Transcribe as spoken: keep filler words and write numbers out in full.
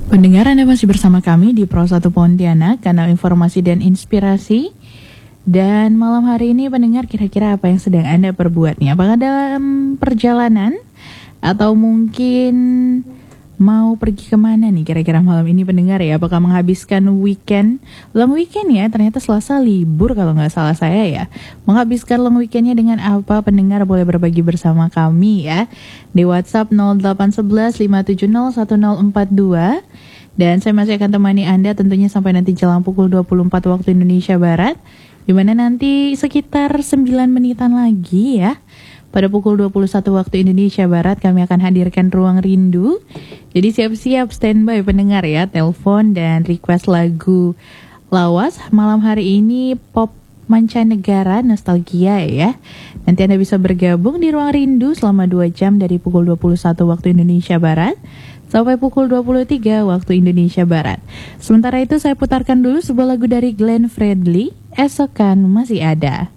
Pendengar, Anda masih bersama kami di Pro satu Pontianak, kanal informasi dan inspirasi. Dan malam hari ini pendengar, kira-kira apa yang sedang Anda perbuat nih? Apakah dalam perjalanan atau mungkin mau pergi kemana nih kira-kira malam ini pendengar ya? Apakah menghabiskan weekend, long weekend ya? Ternyata Selasa libur kalau nggak salah saya ya. Menghabiskan long weekendnya dengan apa? Pendengar boleh berbagi bersama kami ya di WhatsApp nol delapan satu satu lima tujuh nol satu nol empat dua. Dan saya masih akan temani Anda tentunya sampai nanti jelang pukul dua puluh empat waktu Indonesia Barat, di mana nanti sekitar sembilan menitan lagi ya. Pada pukul dua puluh satu waktu Indonesia Barat kami akan hadirkan Ruang Rindu. Jadi siap-siap standby pendengar ya, telepon dan request lagu lawas. Malam hari ini pop mancanegara nostalgia ya. Nanti Anda bisa bergabung di Ruang Rindu selama dua jam dari pukul dua puluh satu waktu Indonesia Barat sampai pukul dua puluh tiga waktu Indonesia Barat. Sementara itu saya putarkan dulu sebuah lagu dari Glenn Fredly, Esokan Masih Ada.